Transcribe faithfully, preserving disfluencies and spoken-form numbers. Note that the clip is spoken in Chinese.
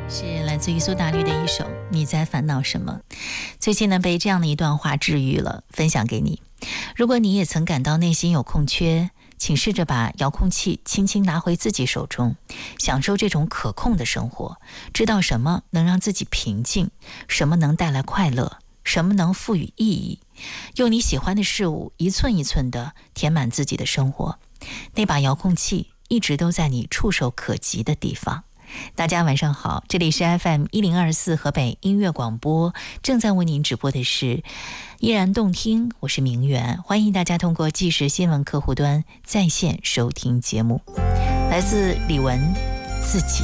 是来自于苏打绿的一首《你在烦恼什么》。最近呢，被这样的一段话治愈了，分享给你。如果你也曾感到内心有空缺，请试着把遥控器轻轻拿回自己手中，享受这种可控的生活，知道什么能让自己平静，什么能带来快乐，什么能赋予意义，用你喜欢的事物一寸一寸地填满自己的生活。那把遥控器一直都在你触手可及的地方。大家晚上好，这里是 F M 一零二四河北音乐广播，正在为您直播的是依然动听，我是明媛，欢迎大家通过即时新闻客户端在线收听节目。来自李玟自己。